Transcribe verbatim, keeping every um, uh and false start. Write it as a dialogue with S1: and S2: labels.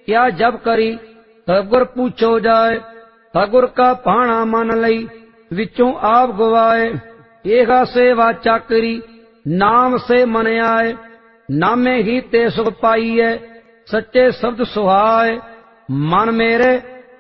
S1: क्या जब करी सतगुर पूछो जाए। सतगुर का भाणा मन लई विचों आप गवाए। एहा से वाचा करी नाम से मन आए। नामे ही ते सुख पाईए सच्चे शब्द सुहाए। मन मेरे